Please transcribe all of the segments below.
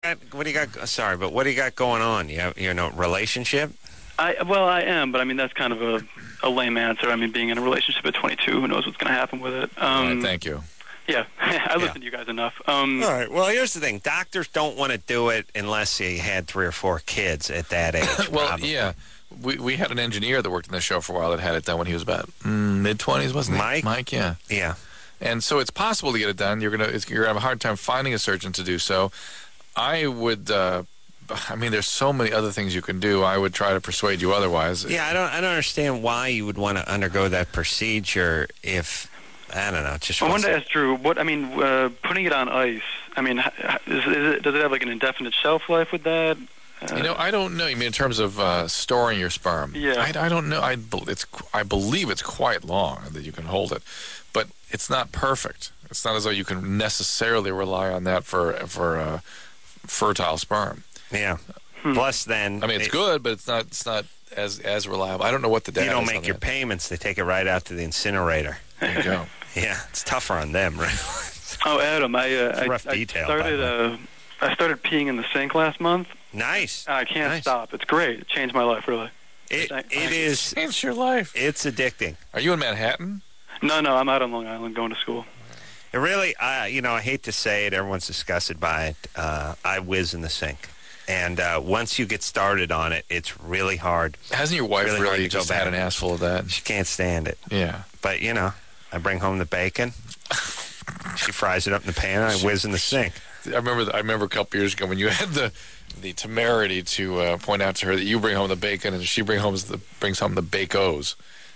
What do you got? Sorry, but what do you got going on? You know, relationship? I am, but I mean that's kind of a lame answer. I mean, being in a relationship at 22, who knows what's going to happen with it? All right, thank you. Yeah, I listen to you guys enough. All right. Well, here's the thing: doctors don't want to do it unless he had 3 or 4 kids at that age. Well, probably. yeah. We had an engineer that worked in the show for a while that had it done when he was about mid-20s, wasn't he? Mike, yeah. Yeah. And so it's possible to get it done. You're gonna have a hard time finding a surgeon to do so. I would. I mean, there's so many other things you can do. I would try to persuade you otherwise. Yeah, I don't understand why you would want to undergo that procedure if, I don't know, just. I wanted to ask Drew, putting it on ice. I mean, does it have like an indefinite shelf life with that? I don't know. You mean in terms of storing your sperm? Yeah. I don't know. I believe it's quite long that you can hold it, but it's not perfect. It's not as though you can necessarily rely on that for fertile sperm. Yeah. Plus, then I mean, it's good, but it's not as reliable. I don't know what the data is. You don't make your payments; they take it right out to the incinerator. There you go. Yeah, it's tougher on them, right? Oh, Adam, I rough detail. I started peeing in the sink last month. Nice. I can't stop. It's great. It changed my life, really. It is. Changed your life. It's addicting. Are you in Manhattan? No, I'm out on Long Island going to school. It really, I hate to say it, everyone's disgusted by it. I whiz in the sink. And once you get started on it, it's really hard. Hasn't your wife really just had an ass full of that? She can't stand it. Yeah. But, I bring home the bacon. She fries it up in the pan, and I whiz in the sink. I remember a couple years ago when you had the temerity to point out to her that you bring home the bacon and she brings home the Bake-O's.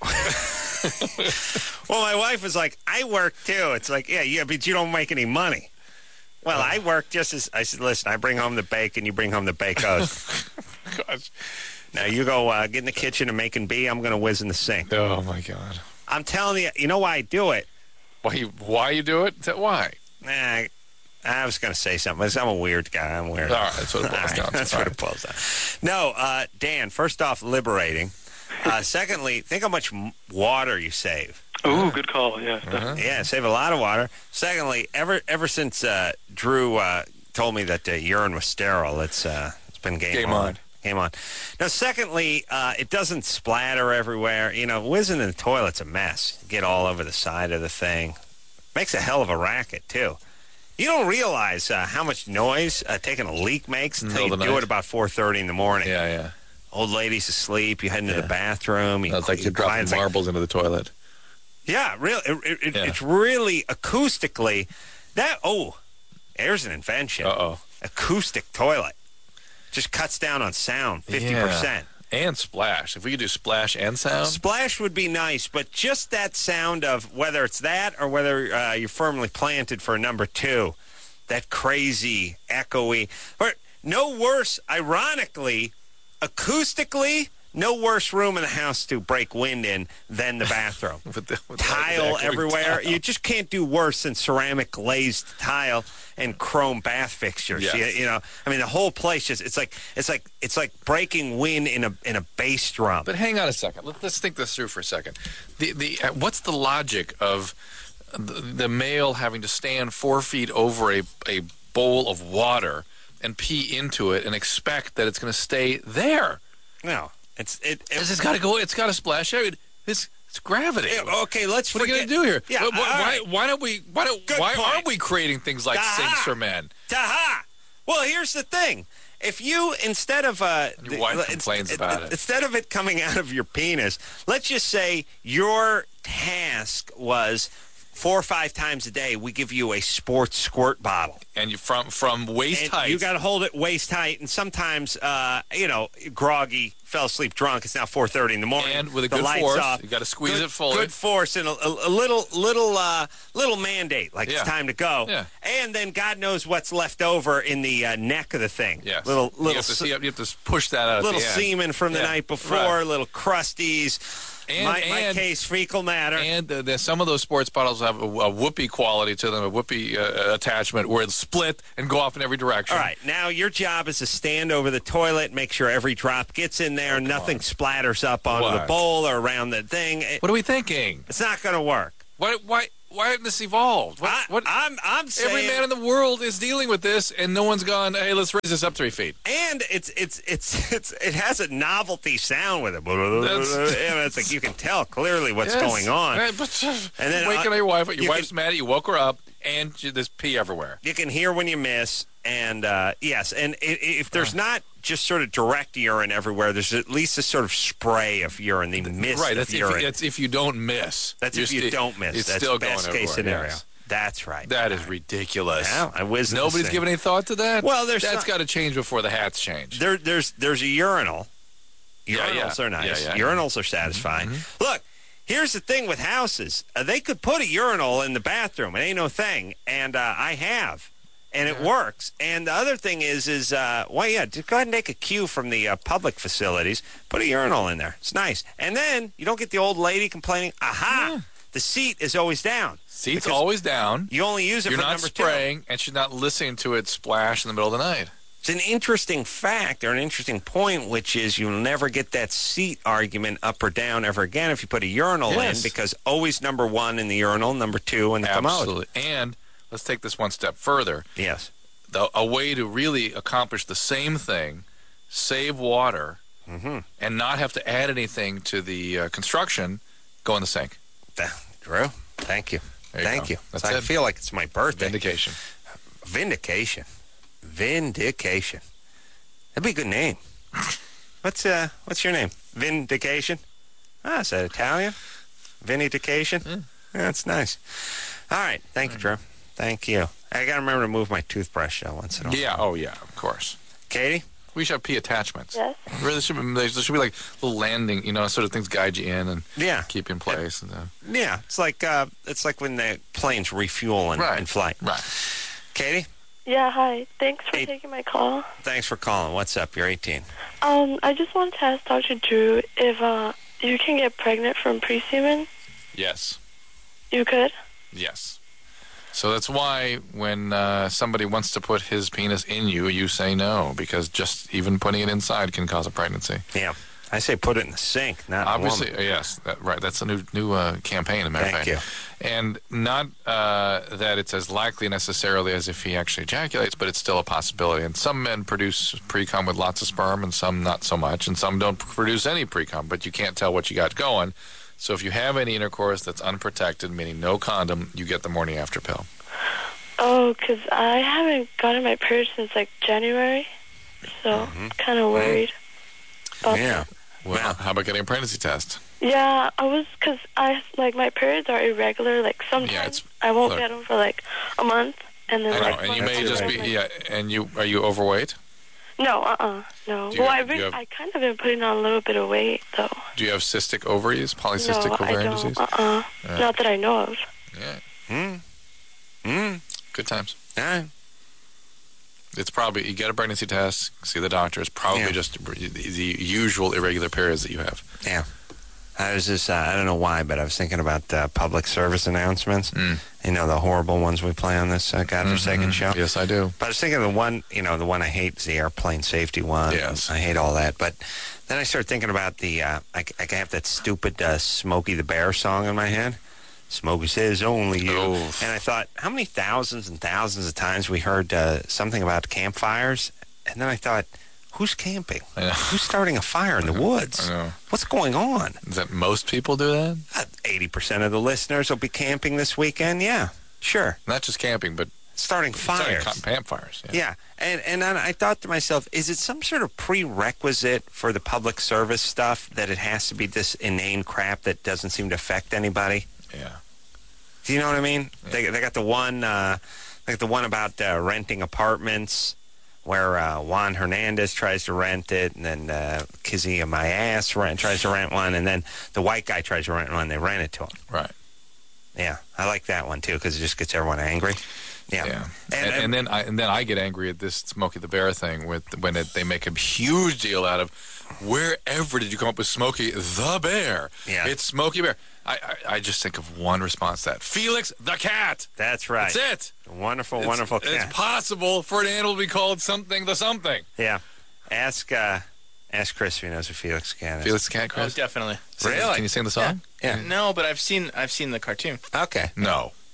Well, my wife was like, I work too. It's like, yeah, but you don't make any money. Well, I work just as... I said, listen, I bring home the bacon, you bring home the Bake-O's. Gosh. Now, you go get in the kitchen and making B, I'm going to whiz in the sink. Oh, my God. I'm telling you, you know why I do it? Why you do it? Why? Nah, I was going to say something. I'm a weird guy. I'm weird. All right, that's what it boils down to. That's what it boils down. No, Dan, first off, liberating. Secondly, think how much water you save. Ooh, good call. Yeah, definitely. Yeah, save a lot of water. Secondly, ever since Drew told me that urine was sterile, it's been game on. Game on. Now, secondly, it doesn't splatter everywhere. Whizzing in the toilet's a mess. You get all over the side of the thing. Makes a hell of a racket, too. You don't realize how much noise taking a leak makes until you do it about 4:30 in the morning. Yeah. Old lady's asleep. You head into the bathroom. It's like you're dropping marbles into the toilet. Yeah, really. It's really acoustically. There's an invention. Uh-oh. Acoustic toilet. Just cuts down on sound 50%. Yeah. And splash. If we could do splash and sound. Splash would be nice, but just that sound of whether it's that or whether you're firmly planted for number 2, that crazy, echoey. Or no worse, ironically, acoustically, no worse room in the house to break wind in than the bathroom. with tile everywhere. Tile. You just can't do worse than ceramic glazed tile and chrome bath fixtures. Yes. The whole place it's like breaking wind in a bass drum. But hang on a second. Let's think this through for a second. What's the logic of the male having to stand 4 feet over a bowl of water and pee into it and expect that it's going to stay there? No. It's got to go. It's got to splash out. It's gravity. Yeah, okay, let's. What are you going to do here? Yeah, why don't we? Why aren't we creating things like sinks for men? Well, here's the thing. If you instead of your wife complains about it, instead of it coming out of your penis, let's just say your task was 4 or 5 times a day, we give you a sports squirt bottle. And you from waist height. You got to hold it waist height, and sometimes, groggy, fell asleep drunk. It's now 4:30 in the morning. And with a good force, you got to squeeze it fully. Good force and a little mandate, like it's time to go. Yeah. And then God knows what's left over in the neck of the thing. Yes. You have to push that out. Little semen from the night before, little crusties. My case, fecal matter. And some of those sports bottles have a whoopee quality to them, a whoopee attachment where it's split and go off in every direction. All right. Now your job is to stand over the toilet, make sure every drop gets in there, nothing splatters up onto the bowl or around the thing. What are we thinking? It's not going to work. Why? Why hadn't this evolved? I'm saying Every man in the world is dealing with this, and no one's gone, hey, let's raise this up 3 feet. and it has a novelty sound with it. It's like you can tell clearly what's going on. And then waking up your wife. Your wife's mad at you. Woke her up, and there's pee everywhere. You can hear when you miss, and yes, and if there's not just sort of direct urine everywhere, there's at least a sort of spray of urine. The mist Right, of urine. that's if you don't miss. That's if you don't miss. It's That's still best going case everywhere, scenario. yes. That's right. That is ridiculous. Well, I whiz. Nobody's given any thought to that? Well, that's got to change before the hats change. There's a urinal. Urinals Yeah. are nice. Yeah. Urinals are satisfying. Look, here's the thing with houses. They could put a urinal in the bathroom. It ain't no thing. And I have. And it works. And the other thing is just go ahead and take a cue from the public facilities. Put a urinal in there. It's nice. And then you don't get the old lady complaining, the seat is always down. Seat's Because always down. You only use it You're for not number spraying, and she's not listening to it splash in the middle of the night. 2. It's an interesting fact or an interesting point, which is you'll never get that seat argument up or down ever again if you put a urinal in, because always number 1 in the urinal, number 2 in the commode. Absolutely. And let's take this one step further. Yes. A way to really accomplish the same thing, save water, and not have to add anything to the construction, go in the sink. Drew, thank you. Thank you. That's I it. feel like it's my birthday. Vindication. Vindication. That'd be a good name. What's your name? Vindication? Is that Italian? Vindication? Yeah, that's nice. All right. Thank you, Drew. Thank you. I got to remember to move my toothbrush once in a while. Yeah, oh yeah, of course. Katie? We should have P attachments. Yes. Really, there should be like little landing, sort of things guide you in and keep you in place. Yeah, it's like when the planes refuel in flight. Right. Katie? Yeah, hi. Thanks for taking my call. Thanks for calling. What's up? You're 18. I just wanted to ask Dr. Drew if you can get pregnant from pre-semen. Yes. You could? Yes. So that's why when somebody wants to put his penis in you, you say no, because just even putting it inside can cause a pregnancy. Yeah. I say put it in the sink, not obviously. in the woman. Yes, right. That's a new campaign, matter of fact. Thank you. And not that it's as likely necessarily as if he actually ejaculates, but it's still a possibility. And some men produce pre-cum with lots of sperm, and some not so much, and some don't produce any pre-cum, but you can't tell what you got going. So if you have any intercourse that's unprotected, meaning no condom, you get the morning after pill. Oh, because I haven't gotten my period since like January, so kind of worried about that. Well, how about getting a pregnancy test? Yeah, because my periods are irregular. Like sometimes I won't get them for like a month, and then I know, and you may just be And are you overweight? No, no. Well, I kind of been putting on a little bit of weight though. Do you have cystic ovaries, polycystic ovarian disease? Not that I know of. Yeah. Good times. Yeah. It's probably, you get a pregnancy test, see the doctor. It's probably just the usual irregular periods that you have. Yeah. I was just, I don't know why, but I was thinking about public service announcements. You know, the horrible ones we play on this godforsaken show. Yes, I do. But I was thinking of the one I hate is the airplane safety one. Yes. I hate all that. But then I started thinking about I have that stupid Smokey the Bear song in my head. Smokey says only you. Oof. And I thought, how many thousands and thousands of times we heard something about campfires? And then I thought, who's camping? Who's starting a fire in the woods? I know. What's going on? Is that most people do that? 80% of the listeners will be camping this weekend. Yeah, sure. Not just camping, but starting fires. Campfires. Yeah. And then I thought to myself, is it some sort of prerequisite for the public service stuff that it has to be this inane crap that doesn't seem to affect anybody? Yeah. Do you know what I mean? Yeah. They got the one about renting apartments where Juan Hernandez tries to rent it, and then Kizzy My Ass tries to rent one, and then the white guy tries to rent one, and they rent it to him. Right. Yeah, I like that one too because it just gets everyone angry. Yeah. And then I get angry at this Smokey the Bear thing when they make a huge deal out of wherever did you come up with Smokey the Bear? Yeah. It's Smokey Bear. I just think of one response to that. Felix the cat. That's right. That's it. Wonderful cat. It's possible for an animal to be called something the something. Yeah. Ask Chris if he knows who Felix the cat is. Felix the cat, Chris? Oh, definitely. Really? Can you sing the song? Yeah. No, but I've seen the cartoon. Okay. No.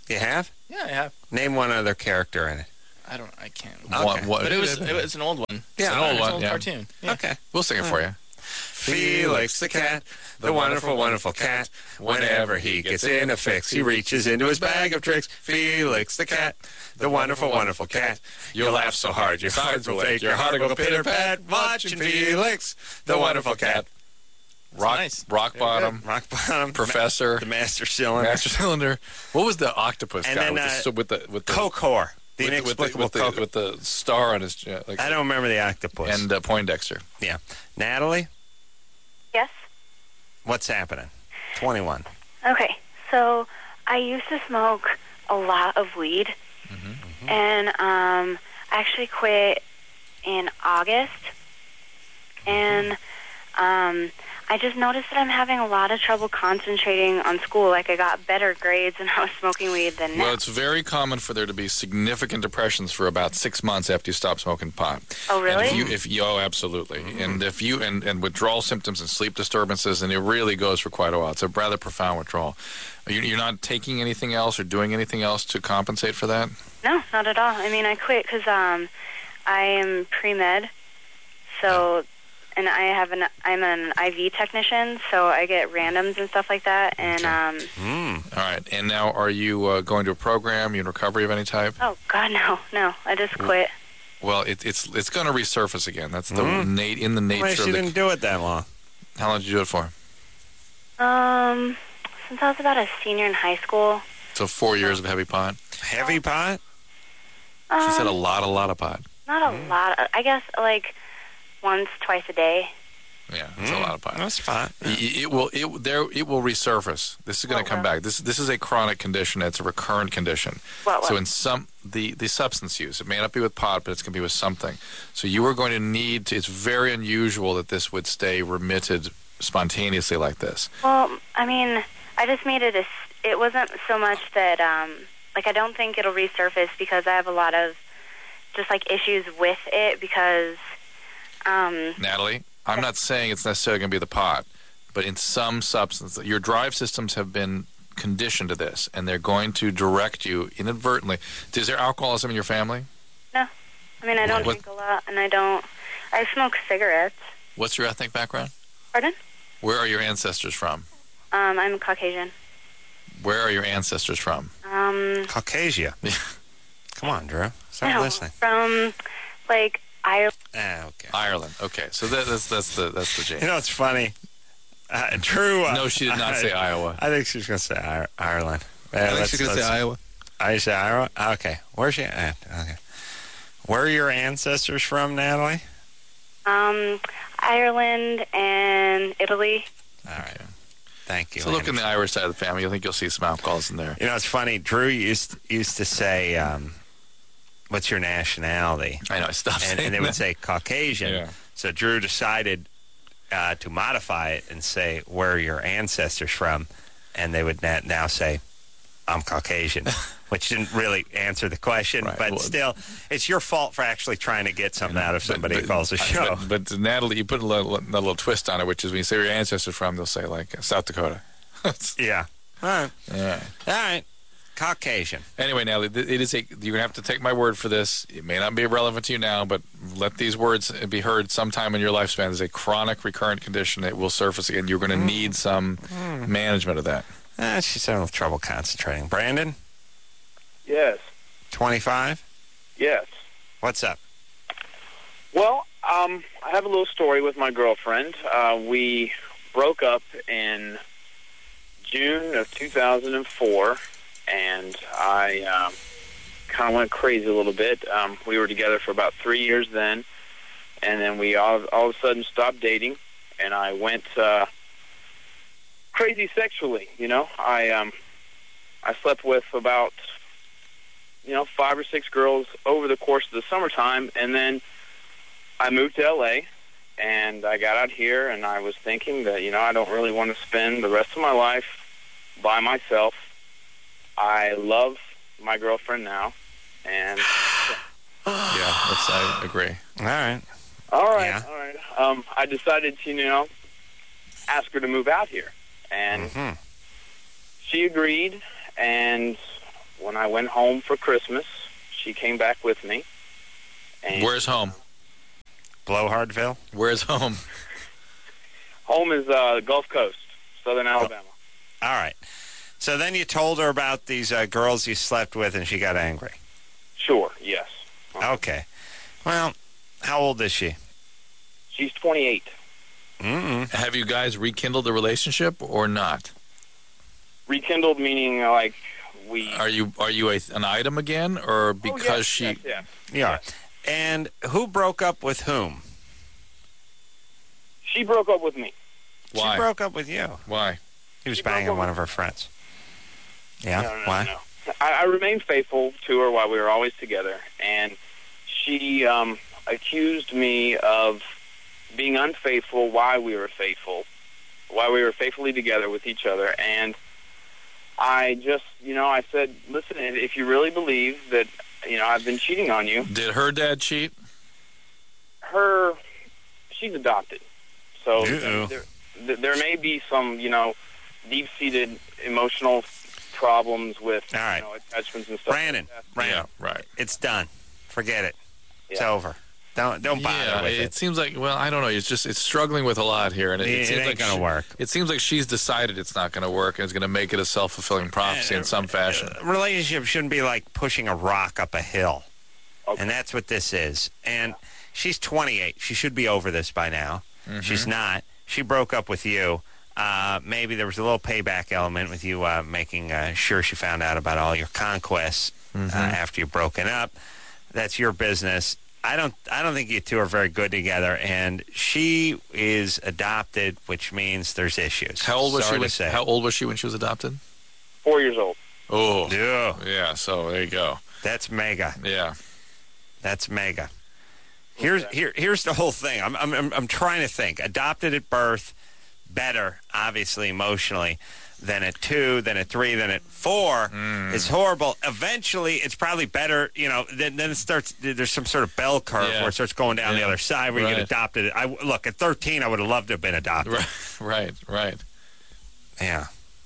You have? Yeah, I have. Name one other character in it. I can't. Okay. But it was an old one. Yeah, an old It's one, an old yeah. cartoon. Yeah. Okay. We'll sing it for you. Felix the cat, the wonderful, wonderful cat. Whenever he gets in a fix, he reaches into his bag of tricks. Felix the cat, the wonderful, wonderful cat. You'll laugh so hard your sides will ache, your heart will go pitter-pat. Watching Felix, the wonderful cat. Nice. Rock bottom, Rock bottom, professor, the master cylinder, master cylinder. What was the octopus And guy then, with the Kokor, the with inexplicable Kokor. with the star on his like, I don't remember the octopus. and Poindexter. Yeah. Natalie, Yes. what's happening? 21. Okay, so I used to smoke a lot of weed, and I actually quit in August, and I just noticed that I'm having a lot of trouble concentrating on school. Like, I got better grades when I was smoking weed than now. Well, it's very common for there to be significant depressions for about 6 months after you stop smoking pot. Oh, really? And if you, oh, absolutely. And if you and withdrawal symptoms and sleep disturbances, and it really goes for quite a while. It's a rather profound withdrawal. You're not taking anything else or doing anything else to compensate for that? No, not at all. I mean, I quit because I am pre-med, so... And I'm an IV technician, so I get randoms and stuff like that. And All right. And now, are you going to a program? You in recovery of any type? oh God, no, I just quit. Well, it's going to resurface again. That's the in the nature Why of she the. didn't do it that long? How long did you do it for? Since I was about a senior in high school. So 4 years of heavy pot. Heavy pot? She said a lot of pot. Not a lot. I guess like once, twice a day. Yeah, it's a lot of pot. That's pot. It will resurface. This is going to come back. This is a chronic condition. It's a recurrent condition. What? So in the substance use, it may not be with pot, but it's going to be with something. So you are going to need to. It's very unusual that this would stay remitted spontaneously like this. Well, I mean, I just made it it wasn't so much that like I don't think it'll resurface because I have a lot of just like issues with it because. Natalie, I'm not saying it's necessarily going to be the pot, but in some substance, your drive systems have been conditioned to this, and they're going to direct you inadvertently. Is there alcoholism in your family? No. I mean, I don't drink a lot, and I smoke cigarettes. What's your ethnic background? Pardon? Where are your ancestors from? I'm Caucasian. Where are your ancestors from? Caucasia. Come on, Drew. Start listening. From, like, Ireland. Okay. Ireland. Okay, so that's the Jane. You know, it's funny. Drew. No, she did not say Iowa. I think she's going to say Ireland. I think she's going to say Iowa. I say Iowa? Okay. Where's she at? Okay. Where are your ancestors from, Natalie? Ireland and Italy. All right. Thank you. So look in the Irish side of the family. I think you'll see some alcohols in there. You know, it's funny. Drew used to say, what's your nationality? I know, I stopped saying and they that. would say Caucasian. Yeah. So Drew decided to modify it and say, where are your ancestors from? And they would now say, I'm Caucasian, which didn't really answer the question. Right. But Well, still, it's your fault for actually trying to get something out of somebody who calls the show. But Natalie, you put a little twist on it, which is when you say where your ancestors from, they'll say, like, South Dakota. Yeah. All right. Yeah. All right. Caucasian. Anyway, Natalie, you're going to have to take my word for this. It may not be relevant to you now, but let these words be heard sometime in your lifespan. It's a chronic, recurrent condition. It will surface again. You're going to need some management of that. She's having trouble concentrating. Brandon, Yes. 25? Yes. What's up? Well, I have a little story with my girlfriend. We broke up in June of 2004, and I kind of went crazy a little bit. We were together for about 3 years then, and then we all of a sudden stopped dating, and I went crazy sexually. You know, I slept with about 5 or 6 girls over the course of the summertime, and then I moved to L.A., and I got out here, and I was thinking that, I don't really want to spend the rest of my life by myself. I love my girlfriend now, and I agree. All right. all right. Yeah. I decided to, ask her to move out here, and she agreed, and when I went home for Christmas, she came back with me. And Where's home? Blowhardville? Where's home? home is Gulf Coast, Southern Alabama. All right. So then you told her about these girls you slept with, and she got angry. Sure, yes. Okay. Well, how old is she? She's 28. Have you guys rekindled the relationship or not? Rekindled meaning like we... Are you an item again, or because she? Yes. Yeah. And who broke up with whom? She broke up with me. Why? She broke up with you. Why? He was She broke banging up one with- of her friends. Yeah? No. Why? I remained faithful to her while we were always together, and she accused me of being unfaithful while we were faithfully together with each other, and I just, I said, listen, if you really believe that, I've been cheating on you, Did her dad cheat? she's adopted, so Uh-oh. there may be some, deep-seated emotional problems with, All right. attachments and stuff. Brandon, Yeah, right. it's done. Forget it. It's Yeah. over. Don't bother Yeah, with it seems like, well, I don't know. It's struggling with a lot here, and it It seems ain't like gonna work. It seems like she's decided it's not going to work, and is going to make it a self-fulfilling prophecy in some fashion. Relationship shouldn't be like pushing a rock up a hill. Okay. And that's what this is. And she's 28. She should be over this by now. She's not. She broke up with you. Maybe there was a little payback element with you making sure she found out about all your conquests after you've broken up. That's your business. I don't think you two are very good together, and she is adopted, which means there's issues. How old was Sorry she? to say. How old was she when she was adopted? 4 years old. Oh, Yeah, yeah. So there you go. that's mega. Yeah. That's mega. Here's the whole thing. I'm trying to think. Adopted at birth, better, obviously emotionally, than at 2, than at 3, than at 4. It's horrible. Eventually, it's probably better. Then it starts. There's some sort of bell curve Yeah. where it starts going down the other side where you Right. get adopted. Look, at 13, I would have loved to have been adopted. Right. Yeah.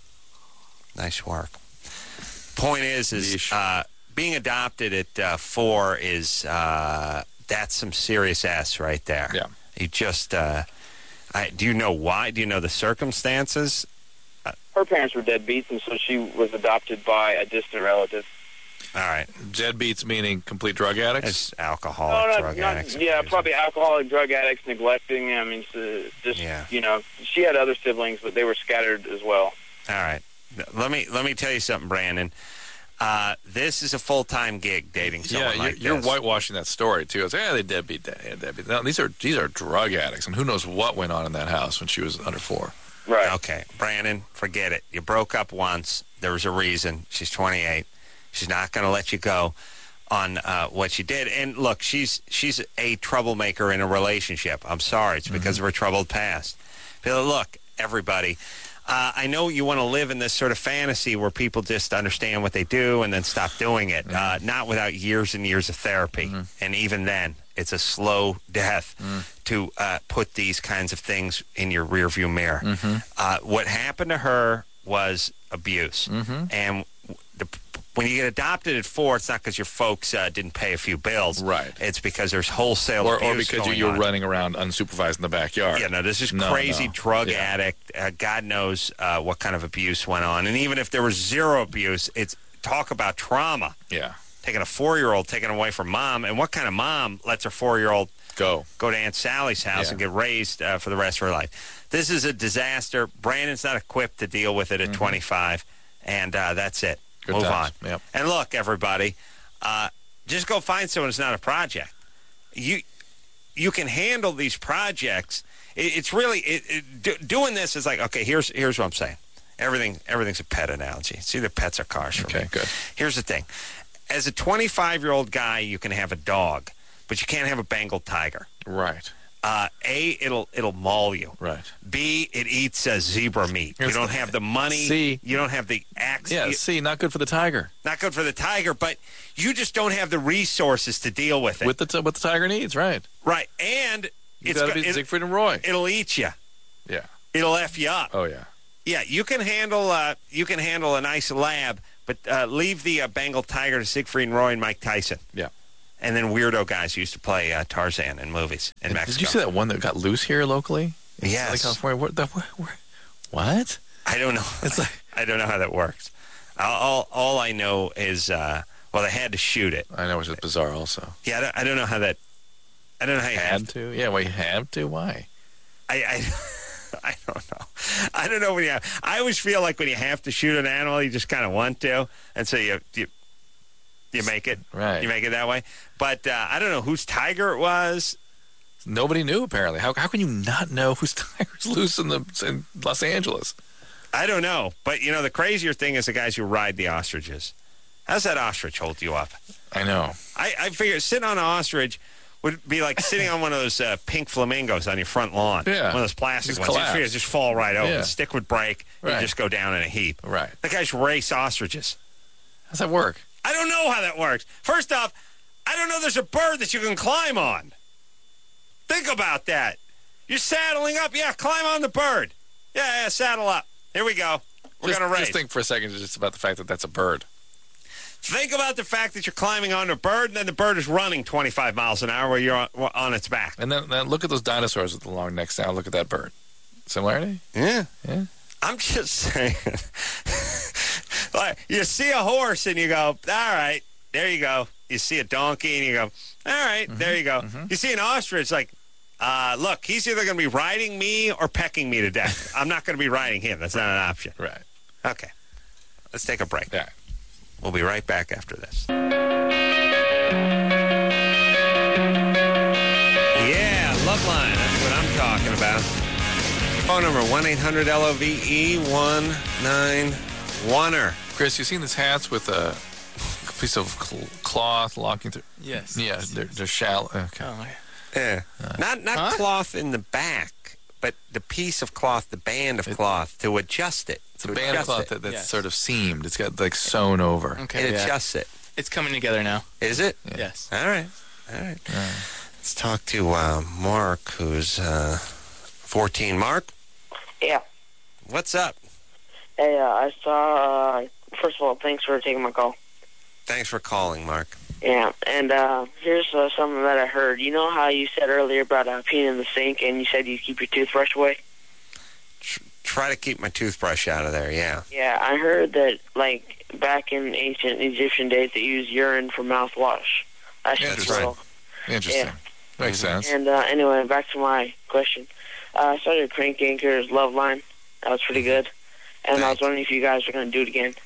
Nice work. Point is Yeesh. being adopted at 4 is that's some serious ass right there. Yeah. You just do you know why? Do you know the circumstances? Her parents were deadbeats, and so she was adopted by a distant relative. All right. Deadbeats meaning complete drug addicts. It's alcoholic, drug addicts. Yeah, probably alcoholic, drug addicts, neglecting. I mean, just Yeah. she had other siblings, but they were scattered as well. All right. Let me tell you something, Brandon. This is a full-time gig, dating someone like you're this. whitewashing that story too. It's they deadbeat. No, these are drug addicts, and who knows what went on in that house when she was under 4. Right. Okay, Brandon, forget it. You broke up once. There was a reason. She's 28. She's not going to let you go on what you did. And look, she's a troublemaker in a relationship. I'm sorry. It's because of her troubled past. But look, everybody, I know you want to live in this sort of fantasy where people just understand what they do and then stop doing it. Not without years and years of therapy. And even then, it's a slow death to put these kinds of things in your rearview mirror. What happened to her was abuse. And when you get adopted at 4, it's not because your folks didn't pay a few bills. Right. It's because there's wholesale Or abuse because going you're on. running around unsupervised in the backyard. Yeah, no, this is No, crazy no. drug Yeah. addict. God knows what kind of abuse went on. And even if there was zero abuse, it's talk about trauma. Yeah. Taking a 4-year-old, taken away from mom. And what kind of mom lets her 4-year-old Go. go to Aunt Sally's house Yeah. and get raised for the rest of her life? This is a disaster. Brandon's not equipped to deal with it at 25. And that's it. Good Move times. on. Yep. And look, everybody, just go find someone who's not a project. You can handle these projects. It's really doing this is like, okay, here's what I'm saying. Everything's a pet analogy. See, the pets are cars for me. Okay, good. Here's the thing. As a 25-year-old guy, you can have a dog, but you can't have a Bengal tiger. Right. A, it'll maul you. Right. B, it eats zebra meat. You don't have the money. C. You don't have the access. Yeah. See, not good for the tiger. Not good for the tiger, but you just don't have the resources to deal with it. What the tiger needs, right? Right. And You got to be Siegfried and Roy. it'll eat you. Yeah. It'll F you up. Oh yeah. Yeah, you can handle a nice lab, But leave the Bengal tiger to Siegfried and Roy and Mike Tyson. Yeah. And then weirdo guys who used to play Tarzan in movies in Mexico. Did you see that one that got loose here locally? In Yes. Southern California? What? I don't know. It's like, I don't know how that works. All I know is, they had to shoot it. I know, it was bizarre also. Yeah, I don't know how that. I don't know how you Had to? Yeah, well, you have to? Why? I don't know. I don't know when I always feel like when you have to shoot an animal, you just kind of want to, and so you make it. Right. You make it that way. But I don't know whose tiger it was. Nobody knew, apparently. How can you not know whose tiger's loose in Los Angeles? I don't know. But, the crazier thing is the guys who ride the ostriches. How's that ostrich hold you up? I know. I figure sitting on an ostrich would be like sitting on one of those pink flamingos on your front lawn. Yeah. One of those plastic Just ones. collapse. You just fall right over. Yeah. The stick would break. Right. You'd just go down in a heap. Right. The guys race ostriches. How's that work? I don't know how that works. First off, I don't know there's a bird that you can climb on. Think about that. You're saddling up. Yeah, climb on the bird. Yeah, saddle up. Here we go. We're going to race. Just think for a second just about the fact that that's a bird. Think about the fact that you're climbing on a bird, and then the bird is running 25 miles an hour while you're on its back. And then look at those dinosaurs with the long necks. Now look at that bird. Similarity? Yeah. Yeah. I'm just saying. Like, you see a horse, and you go, all right, there you go. You see a donkey, and you go, all right, there you go. Mm-hmm. You see an ostrich, like, look, he's either going to be riding me or pecking me to death. I'm not going to be riding him. That's not an option. Right. Okay. Let's take a break. Yeah. We'll be right back after this. Yeah, Loveline. That's what I'm talking about. Phone number 1-800-LOVE-191er. Chris, you seen these hats with a piece of cloth locking through? Yes. Yeah, they're shallow. Okay. Oh, Yeah. Not cloth in the back, but the piece of cloth, the band of cloth to adjust it. It's a band of cloth that's Yes. sort of seamed. It's got like sewn over. okay. It adjusts it. It's coming together now. Is it? Yeah. Yes. All right. Let's talk to Mark, who's 14. Mark, Yeah. what's up? Hey, I saw, first of all, thanks for taking my call. Thanks for calling, Mark. Yeah, and here's something that I heard. You know how you said earlier about peeing in the sink, and you said you keep your toothbrush away? Try to keep my toothbrush out of there, yeah. Yeah, I heard that, like, back in ancient Egyptian days, they used urine for mouthwash. Yeah, that's right. Interesting. Yeah. Makes sense. And anyway, back to my question. I started Crank Yankers Love Line. That was pretty good. And I was wondering if you guys are going to do it again.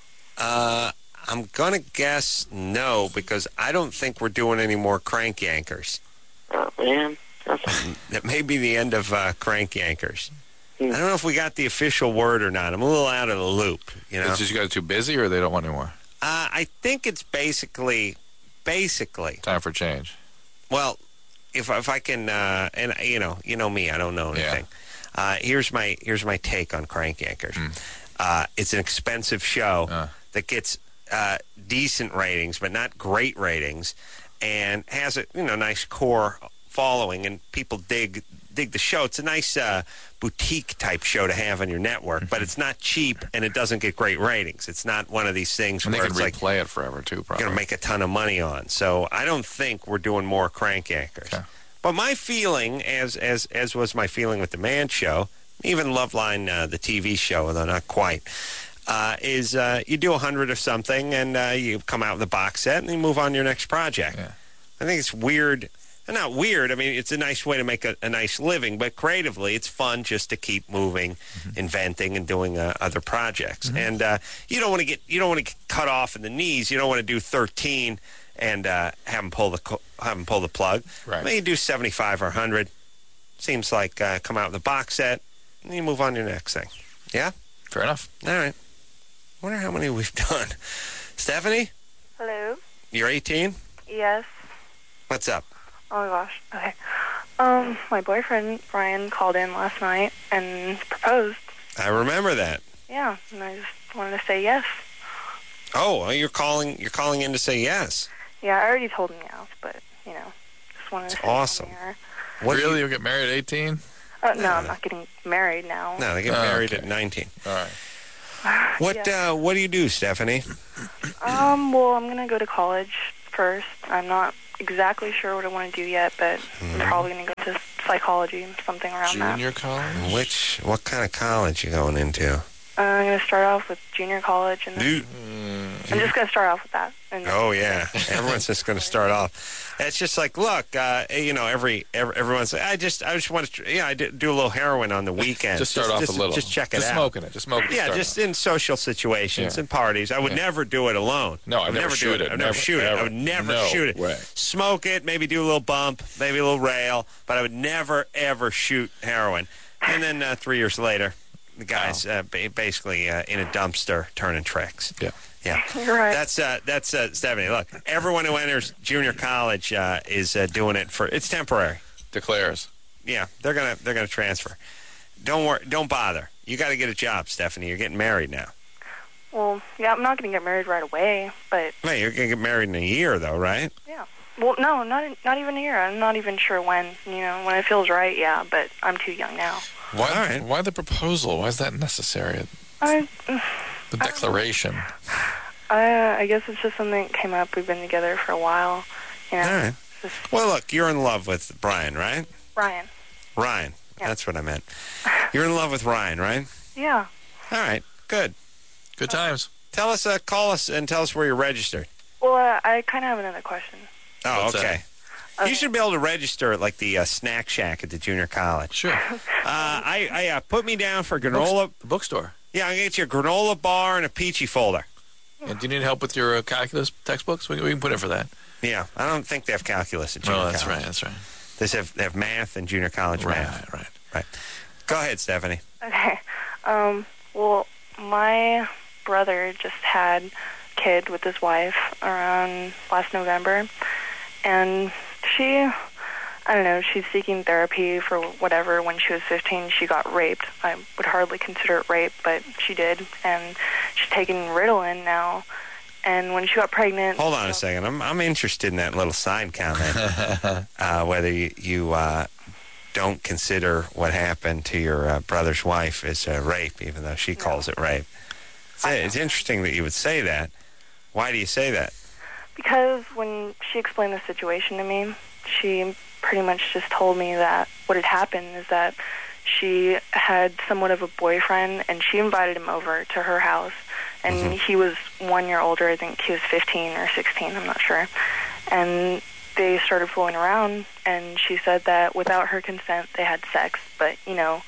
I'm going to guess no, because I don't think we're doing any more Crank Yankers. Oh, man. That may be the end of Crank Yankers. Hmm. I don't know if we got the official word or not. I'm a little out of the loop, you know. It's just you guys too busy, or they don't want any more? I think it's basically Time for change. well, if I can, and you know me, I don't know anything. Here's my take on Crank Yankers. It's an expensive show that gets decent ratings, but not great ratings, and has a nice core following, and people dig the show. It's a nice boutique type show to have on your network, but it's not cheap, and it doesn't get great ratings. It's not one of these things And they where can it's like replay it forever too, probably. going to make a ton of money on. So I don't think we're doing more Crank Yankers. Okay. But my feeling, as was my feeling with the Man Show, even Loveline, the TV show, though not quite, is you do 100 of something, and you come out with a box set, and you move on to your next project. Yeah. I think it's weird. Not weird. I mean, it's a nice way to make a nice living, but creatively, it's fun just to keep moving, inventing, and doing other projects. And you don't want to get cut off in the knees. You don't want to do 13 and have them pull the plug. Right. Maybe you do 75 or 100. Seems like come out with a box set, and you move on to the next thing. Yeah. Fair enough. All right. Wonder how many we've done. Stephanie, Hello? you're 18. Yes. What's up? Oh my gosh. Okay. My boyfriend, Brian, called in last night and proposed. I remember that. Yeah, and I just wanted to say yes. Oh, well, you're calling in to say yes. Yeah, I already told him yes, but, just wanted to say awesome. it on the air. What Really? You'll get married at 18? No, I'm not getting married now. No, they get married at 19. All right. What do you do, Stephanie? Well, I'm going to go to college first. I'm not exactly sure what I want to do yet, but I'm probably going to go to psychology, something around that. Junior college? What kind of college you going into? I'm going to start off with junior college, and then I'm just going to start off with that. And Oh yeah, everyone's just going to start off. It's just like, look, everyone's. I just want to, I do a little heroin on the weekend. Just start off a little. Just check it just out. Smoking it. Just smoking it. Yeah, just in social situations and parties. I would never do it alone. No, I'd never shoot it. I'd never shoot it. I would never shoot it. Way. Smoke it, maybe do a little bump, maybe a little rail, but I would never ever shoot heroin. And then 3 years later, the guy's basically in a dumpster turning tricks. Yeah. Yeah, You're right. That's Stephanie. Look, everyone who enters junior college is doing it for. It's temporary. Declares. Yeah, they're gonna transfer. Don't worry. Don't bother. You got to get a job, Stephanie. You're getting married now. Well, yeah, I'm not going to get married right away, but Wait, you're gonna get married in a year, though, right? yeah. Well, no, not even a year. I'm not even sure when. When it feels right, yeah, but I'm too young now. Why? All right. Why the proposal? Why is that necessary? I The declaration. guess it's just something that came up. We've been together for a while. All right. It's just Well, look, you're in love with Brian, right? Ryan. Ryan. Yeah. That's what I meant. You're in love with Ryan, right? Yeah. All right. Good. Good times. Tell us, call us, and tell us where you're registered. Well, I kind of have another question. Oh, What's okay. You should be able to register at like the snack shack at the junior college. Sure. I put me down for granola. The bookstore. Yeah, I'm gonna get you a granola bar and a peachy folder. And do you need help with your calculus textbooks? We can put in for that. Yeah, I don't think they have calculus at junior Oh, college. that's right. That's right. They have math and junior college math. Right. Go ahead, Stephanie. Okay. Well, my brother just had a kid with his wife around last November, and I don't know, she's seeking therapy for whatever. When she was 15, she got raped. I would hardly consider it rape, but she did, and she's taking Ritalin now. And when she got pregnant... Hold on a second. I'm interested in that little side comment. Whether you don't consider what happened to your brother's wife as rape, even though she calls it rape. It's interesting that you would say that. Why do you say that? Because when she explained the situation to me, she pretty much just told me that what had happened is that she had somewhat of a boyfriend, and she invited him over to her house. And he was 1 year older. I think he was 15 or 16. I'm not sure. And they started fooling around, and she said that without her consent, they had sex. But, who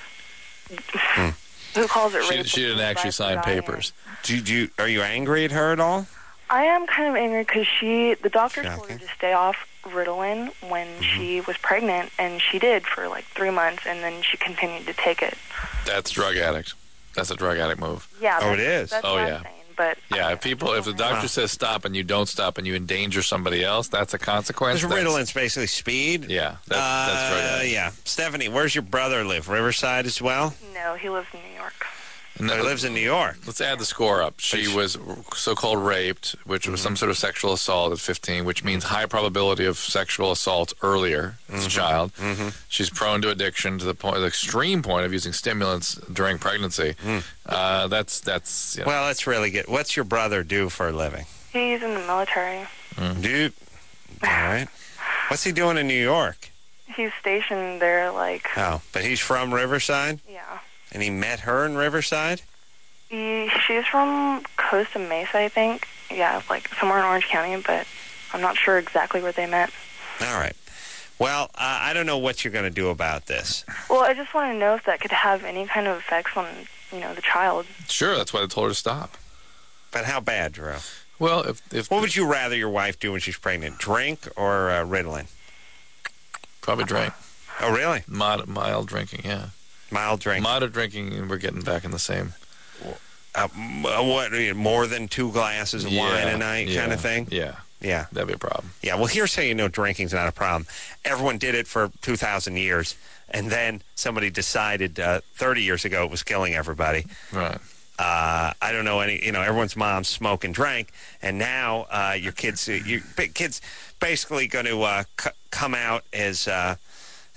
calls it rape? She didn't actually sign papers. Are you angry at her at all? I am kind of angry because the doctor told her to stay off Ritalin when she was pregnant, and she did for like 3 months, and then she continued to take it. That's drug addict. That's a drug addict move. Yeah. Oh, it is? That's what I'm saying, but Yeah, if the doctor says stop and you don't stop and you endanger somebody else, that's a consequence. Because Ritalin's basically speed. Yeah, that's drug addict. Yeah. Stephanie, where's your brother live? Riverside as well? No, he lives in New York. And He lives in New York. Let's add the score up. She was so-called raped, which was some sort of sexual assault at 15, which means high probability of sexual assault earlier as a child. She's prone to addiction to the extreme point of using stimulants during pregnancy. That's Well, that's really good. What's your brother do for a living? He's in the military. Dude. All right. What's he doing in New York? He's stationed there, Oh, but he's from Riverside? yeah. And he met her in Riverside? She's from Costa Mesa, I think. Yeah, somewhere in Orange County, but I'm not sure exactly where they met. All right. Well, I don't know what you're going to do about this. Well, I just want to know if that could have any kind of effects on, the child. Sure, that's why they told her to stop. But how bad, Drew? Well, if What would you rather your wife do when she's pregnant, drink or Ritalin? probably drink. Oh, really? Mild drinking, yeah. Mild drink. Moderate drinking, and we're getting back in the same. What, more than 2 glasses of wine a night kind of thing? Yeah. Yeah. That'd be a problem. Yeah, well, here's how you know drinking's not a problem. Everyone did it for 2,000 years, and then somebody decided 30 years ago it was killing everybody. Right. I don't know everyone's mom smoked and drank, and now your kids basically going to come out as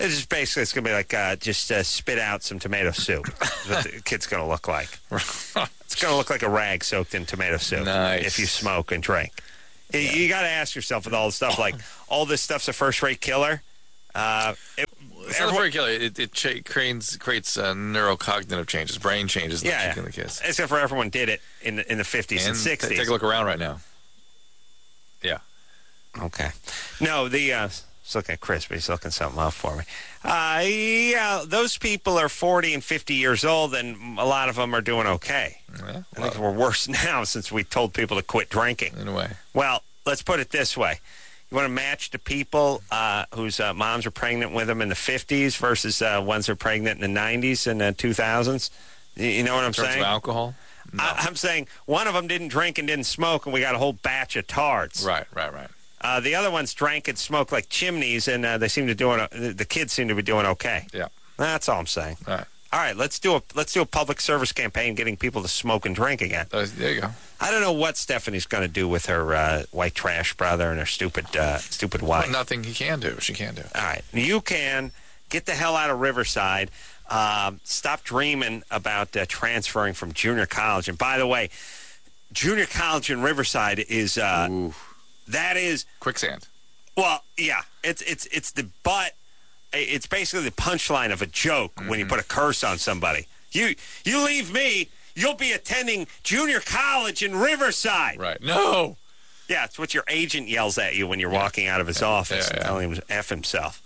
It's just basically it's going to be like just spit out some tomato soup. That's what the kid's going to look like. It's going to look like a rag soaked in tomato soup. Nice. If you smoke and drink. You got to ask yourself with all the stuff like all this stuff's a first-rate killer. It's not very killer. It creates neurocognitive changes, brain changes. Yeah, in the kids. Except for everyone did it in the 50s and 60s. Take a look around right now. Yeah. Okay. No, let's look at Chris, but he's looking something up for me. Yeah, those people are 40 and 50 years old, and a lot of them are doing okay. Yeah, I think we're worse now since we told people to quit drinking. In a way. Well, let's put it this way. You want to match the people whose moms were pregnant with them in the 50s versus ones that are pregnant in the 90s and the 2000s? You know what I'm saying? In terms of alcohol? No. I'm saying one of them didn't drink and didn't smoke, and we got a whole batch of tards. Right. The other ones drank and smoked like chimneys, and they seem to the kids seem to be doing okay. Yeah. That's all I'm saying. All right, let's do a public service campaign getting people to smoke and drink again. There you go. I don't know what Stephanie's going to do with her white trash brother and her stupid wife. Well, nothing he can do. She can do. All right, you can get the hell out of Riverside. Stop dreaming about transferring from junior college. And by the way, junior college in Riverside is that is quicksand. Well, yeah, it's the butt. It's basically the punchline of a joke when you put a curse on somebody. You leave me, you'll be attending junior college in Riverside. Right. No. Yeah, it's what your agent yells at you when you're walking out of his office and telling him to F himself.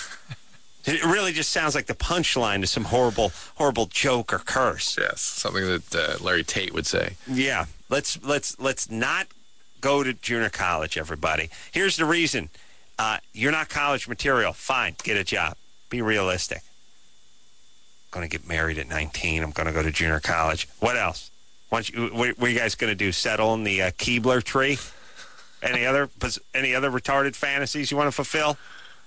It really just sounds like the punchline to some horrible joke or curse. Yes, something that Larry Tate would say. Yeah, let's not go to junior college, everybody. Here's the reason. You're not college material. Fine, get a job. Be realistic. I'm going to get married at 19. I'm going to go to junior college. What else? What are you guys going to do? Settle in the Keebler tree? Any other retarded fantasies you want to fulfill?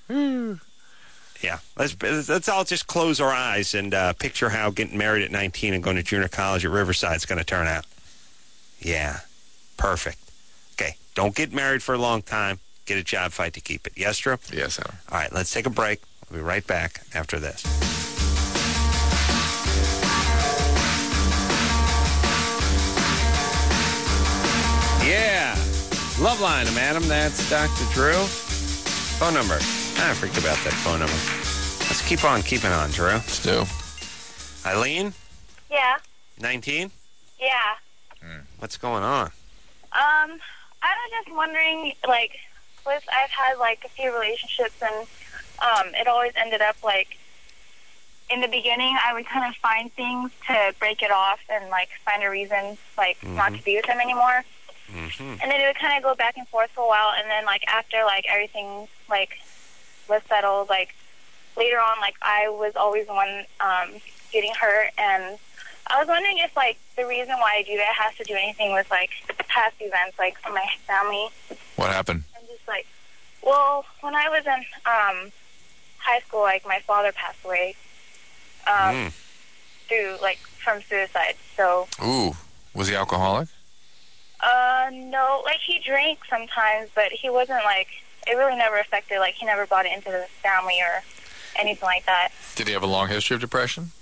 Yeah. Let's all just close our eyes and picture how getting married at 19 and going to junior college at Riverside is going to turn out. Yeah. Perfect. Okay. Don't get married for a long time. Get a job, fight to keep it. Yes, Drew? Yes, Adam. All right, let's take a break. We'll be right back after this. Yeah. Loveline, Adam. That's Dr. Drew. Phone number. I forget about that phone number. Let's keep on keeping on, Drew. Let's do. Eileen? Yeah. 19? Yeah. What's going on? I was just wondering, I've had, a few relationships, and it always ended up, in the beginning, I would kind of find things to break it off and, find a reason, not to be with them anymore. Mm-hmm. And then it would kind of go back and forth for a while, and then, after, everything, was settled, later on, I was always the one getting hurt, and I was wondering if, the reason why I do that has to do anything with, past events, from my family. What happened? I'm just, well, when I was in high school, my father passed away through, from suicide, so... Ooh. Was he alcoholic? No, he drank sometimes, but he wasn't, it really never affected, he never brought it into the family or anything like that. Did he have a long history of depression?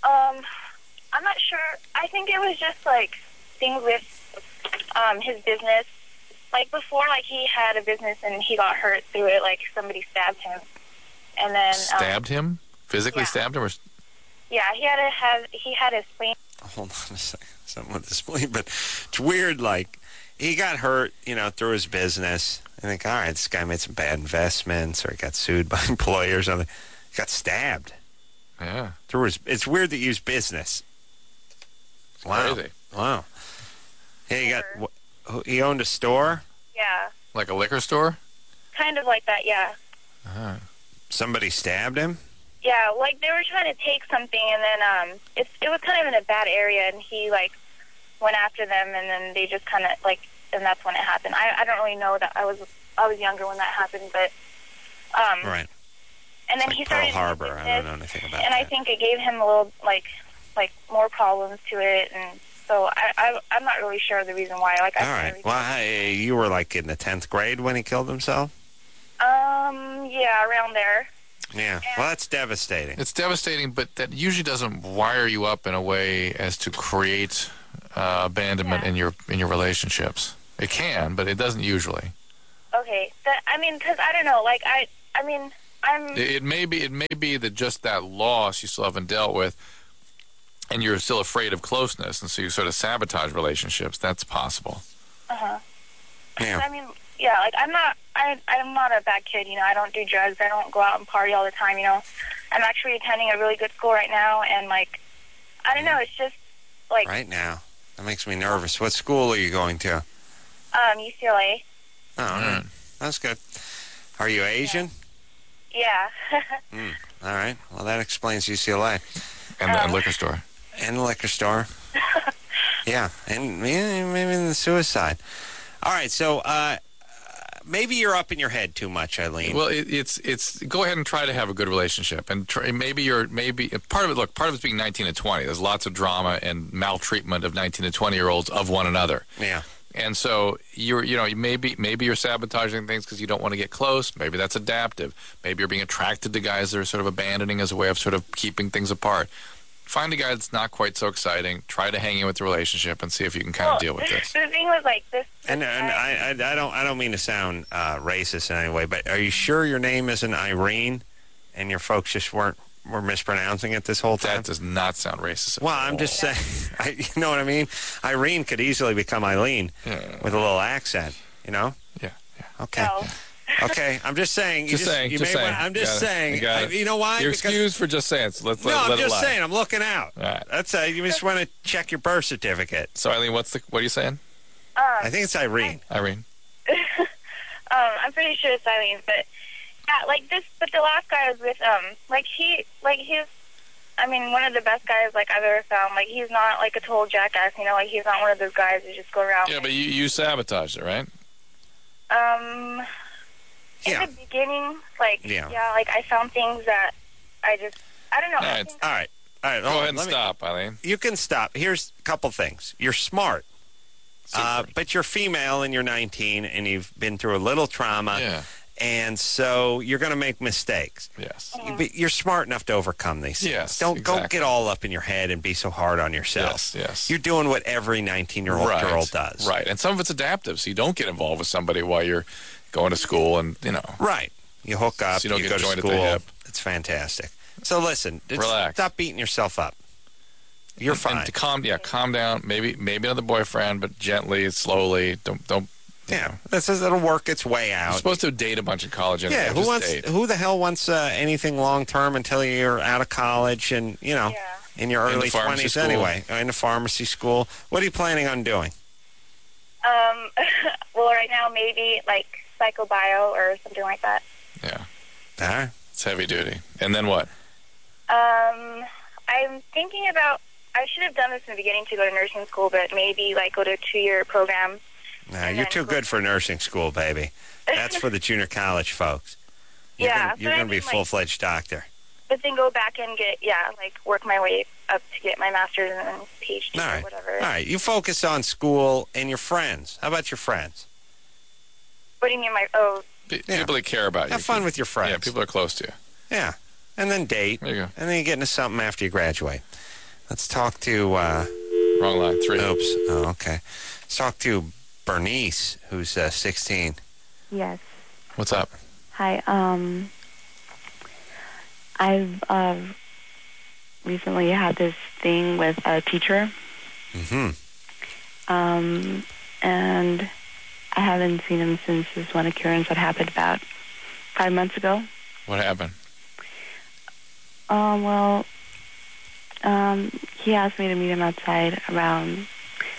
I'm not sure. I think it was just, things with his business. Before, he had a business and he got hurt through it, somebody stabbed him. And then... Stabbed him? Physically stabbed him? Or... Yeah, he had his spleen. Hold on a second. Something with the spleen, but it's weird, he got hurt, through his business. I think, all right, this guy made some bad investments, or he got sued by employers, or he got stabbed. Yeah. It's weird that you use business. Wow. Crazy. Wow. Hey, he owned a store? Yeah. Like a liquor store? Kind of like that, yeah. Uh-huh. Somebody stabbed him? Yeah, they were trying to take something, and then it was kind of in a bad area, and he, went after them, and then they just kind of, and that's when it happened. I don't really know that I was younger when that happened, but, right. And then it's he Pearl started Harbor. I don't know anything about and that. I think it gave him a little, more problems to it, and so I'm not really sure the reason why. All right. Well, you were, in the 10th grade when he killed himself? Yeah, around there. Yeah. Well, that's devastating. It's devastating, but that usually doesn't wire you up in a way as to create abandonment in your relationships. It can, but it doesn't usually. Okay. Because I don't know. Like, I'm... It may be that just that loss you still haven't dealt with, and you're still afraid of closeness, and so you sort of sabotage relationships. That's possible. Uh-huh. Yeah. I mean, yeah, like, I'm not a bad kid, I don't do drugs. I don't go out and party all the time, I'm actually attending a really good school right now, and, like, I don't know, it's just, like... Right now? That makes me nervous. What school are you going to? UCLA. Oh, all right. That's good. Are you Asian? Yeah. All right. Well, that explains UCLA. And the liquor store. And the liquor store. Yeah. And maybe the suicide. All right. So maybe you're up in your head too much, Eileen. Well, it's go ahead and try to have a good relationship, and maybe part of it. Look, part of it's being 19 and 20. There's lots of drama and maltreatment of 19 and 20-year-olds of one another. Yeah. And so maybe you're sabotaging things because you don't want to get close. Maybe that's adaptive. Maybe you're being attracted to guys that are sort of abandoning as a way of sort of keeping things apart. Find a guy that's not quite so exciting. Try to hang in with the relationship and see if you can kind of deal with this. The thing was like this. And I don't mean to sound racist in any way, but are you sure your name isn't Irene, and your folks just were mispronouncing it this whole time? That does not sound racist. Well, I'm just saying, you know what I mean? Irene could easily become Eileen with a little accent, Yeah. Okay. No. Okay, I'm just saying. I'm just saying. You know why? You're excused for just saying. So I'm just saying. I'm looking out. All right. That's you just want to check your birth certificate. So Eileen, what are you saying? I think it's Irene. Irene. I'm pretty sure it's Eileen, but yeah, like this. But the last guy I was with, he's, one of the best guys like I've ever found. Like he's not like a total jackass, like he's not one of those guys who just go around. Yeah, but you sabotaged it, right? In the beginning, like I found things that I don't know. All right. Go ahead and stop, Eileen. You can stop. Here's a couple things. You're smart, but you're female and you're 19 and you've been through a little trauma. Yeah. And so you're going to make mistakes. Yes. But you're smart enough to overcome these things. Yes, Don't exactly. get all up in your head and be so hard on yourself. Yes. You're doing what every 19-year-old girl does. Right. And some of it's adaptive, so you don't get involved with somebody while you're going to school and, Right. You hook up, so you don't you get go to joined school. at the hip. It's fantastic. So listen, relax. Stop beating yourself up. You're fine. And to calm down. Maybe another boyfriend, but gently, slowly. Don't. Yeah, it'll work its way out. You're supposed to date a bunch in college anyway. Yeah, who the hell wants anything long term until you're out of college and in your early 20s anyway, in the pharmacy school? What are you planning on doing? Well, right now maybe like psychobio or something like that. Yeah. All right. It's heavy duty. And then what? I'm thinking about. I should have done this in the beginning to go to nursing school, but maybe like go to a 2-year program. No, you're too good for nursing school, baby. That's for the junior college folks. You're going to be a full-fledged doctor. But then go back and get, work my way up to get my master's and PhD or whatever. All right, you focus on school and your friends. How about your friends? What do you mean, people that care about you. Have fun with your friends. Yeah, people are close to you. Yeah, and then date. There you go. And then you get into something after you graduate. Let's talk to... Wrong line, 3. Oops. Oh, okay. Let's talk to Bernice, who's 16. Yes. What's up? Hi. I've recently had this thing with a teacher. Mm-hmm. And I haven't seen him since this one occurrence that happened about 5 months ago. What happened? He asked me to meet him outside around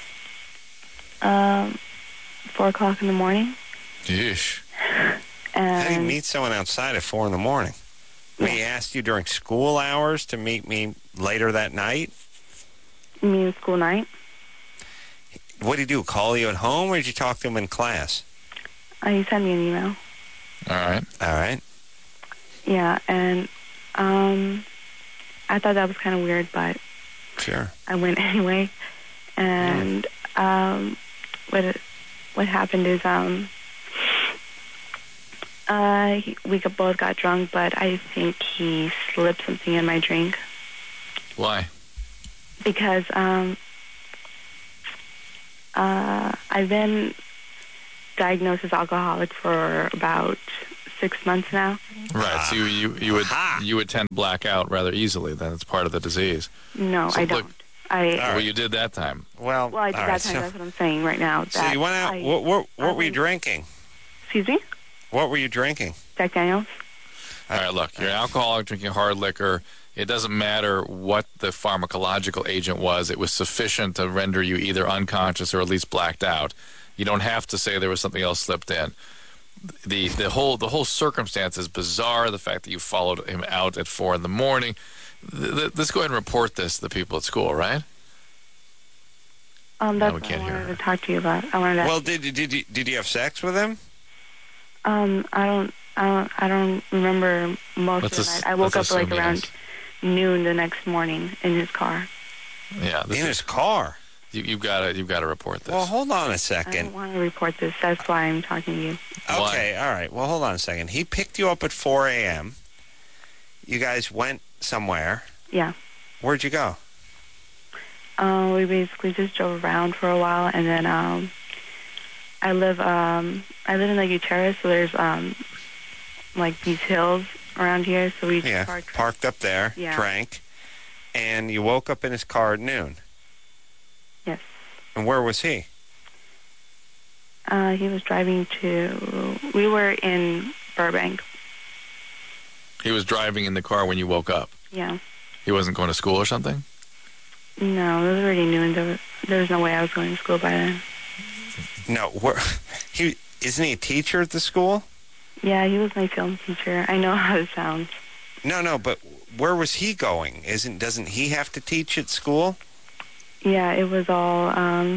4 o'clock in the morning. Yeesh. How do you meet someone outside at 4 in the morning? He asked you during school hours to meet me later that night? You mean school night? What did he do, call you at home, or did you talk to him in class? He sent me an email. All right. Yeah, and I thought that was kind of weird, but sure, I went anyway. And what happened is We both got drunk, but I think he slipped something in my drink. Why? Because I've been diagnosed as alcoholic for about 6 months now. Right. So you would tend to black out rather easily. Then it's part of the disease. No, So I look- don't. I Well, you did that time. Well, I did all that right, time. so- That's what I'm saying right now. So you went out. What were you drinking? Excuse me? What were you drinking? Jack Daniels? All right, look, you're an alcoholic drinking hard liquor. It doesn't matter what the pharmacological agent was. It was sufficient to render you either unconscious or at least blacked out. You don't have to say there was something else slipped in. The whole circumstance is bizarre. The fact that you followed him out at 4 a.m. Let's go ahead and report this to the people at school, right? That's we what can't I hear wanted her. to talk to you about. I wanted to Well, did you have sex with him? I don't remember most of the night. I woke up like around noon the next morning in his car. Yeah, In his car. You've got to report this. Well, hold on a I don't second. want to report this. That's why I'm talking to you. Okay, all right. Well, hold on a second. He picked you up at 4 a.m. You guys went somewhere. Yeah. Where'd you go? We basically just drove around for a while, and then I live in like Gutierrez, so there's like these hills around here, so we just parked up there, drank, and you woke up in his car at noon. Yes. And where was he? He was driving we were in Burbank. He was driving in the car when you woke up. Yeah. He wasn't going to school or something? No, it was already noon. There was no way I was going to school by then. No, isn't he a teacher at the school? Yeah, he was my film teacher. I know how it sounds. No, but where was he going? Doesn't he have to teach at school? Yeah, it was all,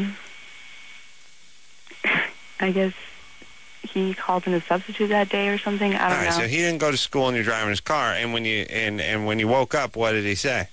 I guess he called in a substitute that day or something. I don't know. All right, so he didn't go to school and you're driving his car. And when you woke up, what did he say?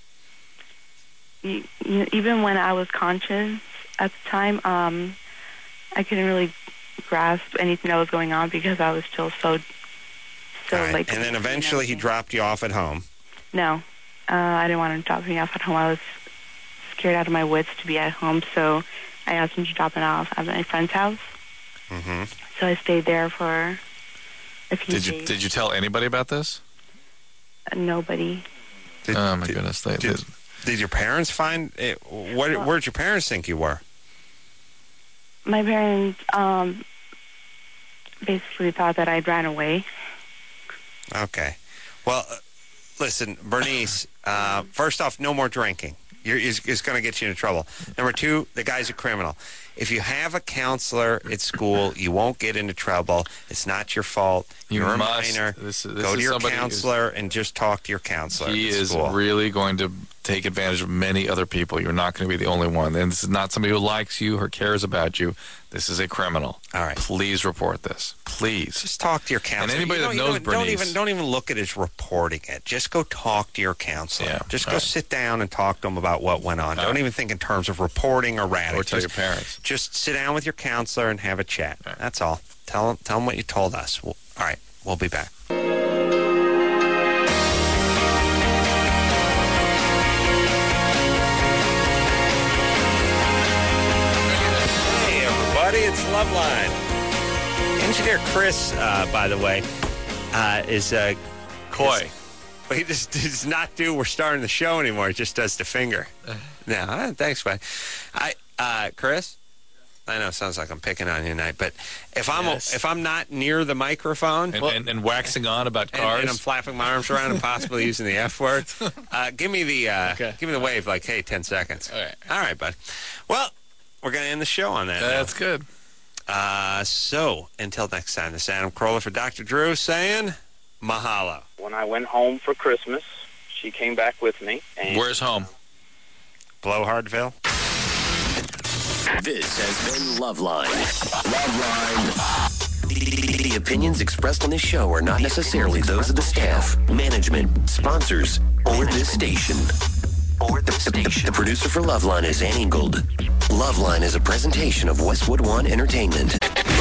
Even when I was conscious at the time, I couldn't really grasp anything that was going on because I was still so right. like. And then eventually he dropped you off at home. No, I didn't want him to drop me off at home. I was scared out of my wits to be at home, so I asked him to drop it off at my friend's house. Mm-hmm. So I stayed there for a few days. Did you tell anybody about this? Nobody. Oh my goodness! Did your parents find it? Where'd your parents think you were? My parents basically thought that I'd ran away. Okay. Well, listen, Bernice, first off, no more drinking. It's going to get you into trouble. Number two, the guy's a criminal. If you have a counselor at school, you won't get into trouble. It's not your fault. You're a minor. Go to your counselor and just talk to your counselor. He is really going to take advantage of many other people. You're not going to be the only one. And this is not somebody who likes you or cares about you. This is a criminal. All right. Please report this. Please. Just talk to your counselor. And anybody that knows Bernice. Don't even look at his reporting it. Just go talk to your counselor. Yeah. Just go sit down and talk to him about what went on. Don't even think in terms of reporting or ratting. Or tell your parents. Just sit down with your counselor and have a chat. Right. That's all. Tell him what you told us. All right. We'll be back. Hey, everybody. It's Loveline. Engineer Chris, by the way, is coy. He just does not do "we're starting the show" anymore. He just does the finger. No, thanks, buddy. Chris, I know it sounds like I'm picking on you tonight, but if I'm not near the microphone and waxing on about cars, and I'm flapping my arms around and possibly using the F word, give me the wave like, hey, 10 seconds. All right, bud. Well, we're gonna end the show on that. That's good. So until next time, this is Adam Carolla for Dr. Drew saying mahalo. When I went home for Christmas, she came back with me. And where's home? Blowhardville. This has been Loveline. Loveline. The opinions expressed on this show are not necessarily those of the staff, management, sponsors, or this station. The producer for Loveline is Annie Gould. Loveline is a presentation of Westwood One Entertainment.